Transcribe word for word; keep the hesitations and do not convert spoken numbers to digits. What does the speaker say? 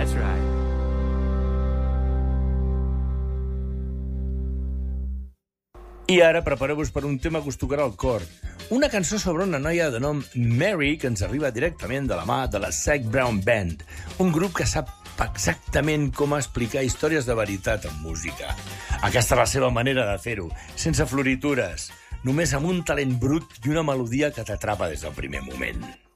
That's right. I ara prepareu-vos per un tema que us tocarà al cor. Una cançó sobre una noia de nom Mary que ens arriba directament de la mà de la Zac Brown Band, un grup que sap exactament com explicar històries de veritat en música. Aquesta és la seva manera de fer-ho, sense floritures, només amb un talent brut i una melodia que t'atrapa des del primer moment.